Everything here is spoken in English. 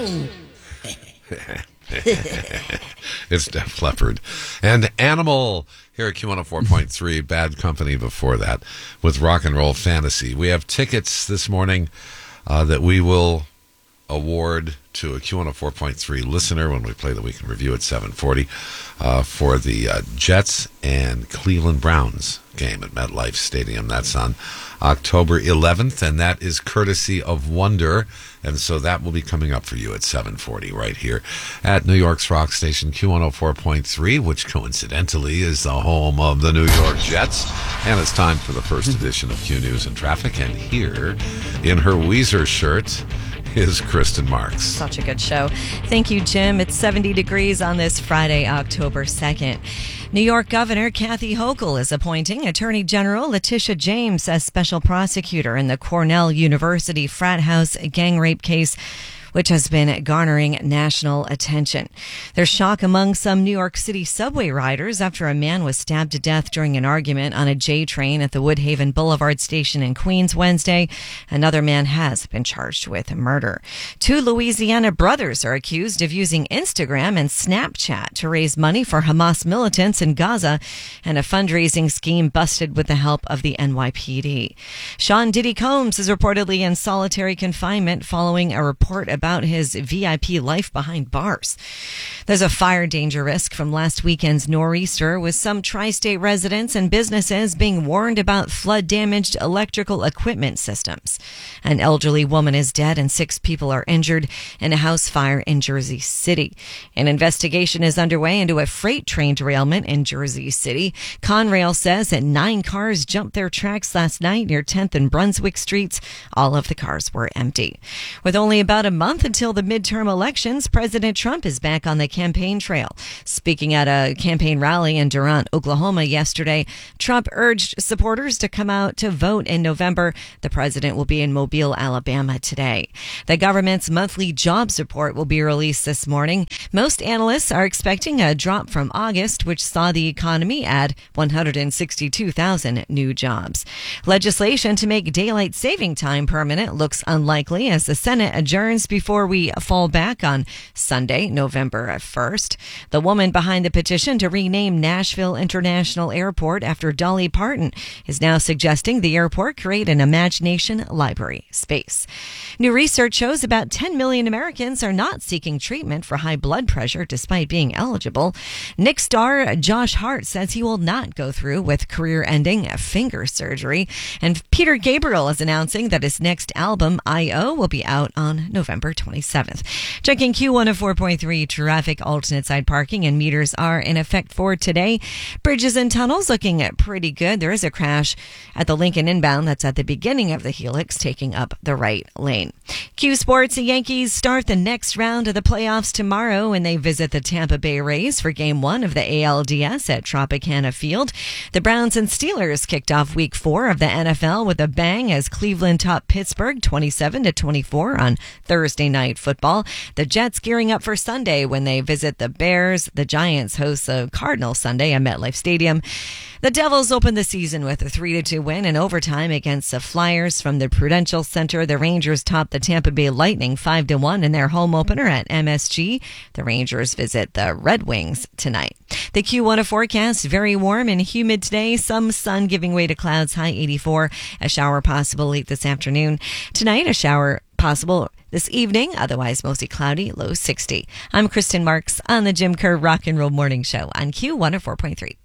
It's Def Leppard. And Animal here at Q104.3. Bad Company before that with Rock and Roll Fantasy. We have tickets this morning that we will award to a Q104.3 listener when we play the Week in Review at 7:40 for the Jets and Cleveland Browns game at MetLife Stadium. That's on October 11th, and that is courtesy of Wonder. And so that will be coming up for you at 7:40 right here at New York's rock station Q104.3, which coincidentally is the home of the New York Jets. And it's time for the first edition of Q News and Traffic. And here in her Weezer shirt is Kristen Marks. Such a good show. Thank you, Jim. It's 70 degrees on this Friday, October 2nd. New York Governor Kathy Hochul is appointing Attorney General Letitia James as special prosecutor in the Cornell University frat house gang rape case, which has been garnering national attention. There's shock among some New York City subway riders after a man was stabbed to death during an argument on a J train at the Woodhaven Boulevard station in Queens Wednesday. Another man has been charged with murder. Two Louisiana brothers are accused of using Instagram and Snapchat to raise money for Hamas militants in Gaza, and a fundraising scheme busted with the help of the NYPD. Sean Diddy Combs is reportedly in solitary confinement following a report about his VIP life behind bars. There's a fire danger risk from last weekend's nor'easter, with some tri-state residents and businesses being warned about flood-damaged electrical equipment systems. An elderly woman is dead and 6 people are injured in a house fire in Jersey City. An investigation is underway into a freight train derailment in Jersey City. Conrail says that 9 cars jumped their tracks last night near 10th and Brunswick Streets. All of the cars were empty. With only about a month until the midterm elections, President Trump is back on the campaign trail. Speaking at a campaign rally in Durant, Oklahoma yesterday, Trump urged supporters to come out to vote in November. The president will be in Mobile, Alabama today. The government's monthly jobs report will be released this morning. Most analysts are expecting a drop from August, which saw the economy add 162,000 new jobs. Legislation to make daylight saving time permanent looks unlikely as the Senate adjourns before we fall back on Sunday, November 1st. The woman behind the petition to rename Nashville International Airport after Dolly Parton is now suggesting the airport create an imagination library space. New research shows about 10 million Americans are not seeking treatment for high blood pressure despite being eligible. Nick star Josh Hart says he will not go through with career-ending finger surgery. And Peter Gabriel is announcing that his next album, I.O., will be out on November 27th. Checking Q104.3 traffic. Alternate side parking and meters are in effect for today. Bridges and tunnels looking pretty good. There is a crash at the Lincoln inbound that's at the beginning of the Helix, taking up the right lane. Q Sports, the Yankees start the next round of the playoffs tomorrow when they visit the Tampa Bay Rays for Game 1 of the ALDS at Tropicana Field. The Browns and Steelers kicked off Week 4 of the NFL with a bang as Cleveland topped Pittsburgh 27-24 on Thursday Night Football. The Jets gearing up for Sunday when they visit the Bears. The Giants host the Cardinals Sunday at MetLife Stadium. The Devils opened the season with a 3-2 win in overtime against the Flyers from the Prudential Center. The Rangers topped the Tampa Bay Lightning 5-1 in their home opener at MSG. The Rangers visit the Red Wings tonight. The Q1 forecast, very warm and humid today. Some sun giving way to clouds, high 84. A shower possible late this afternoon. Tonight, a shower possible this evening, otherwise mostly cloudy, low 60. I'm Kristen Marks on the Jim Kerr Rock and Roll Morning Show on Q104.3.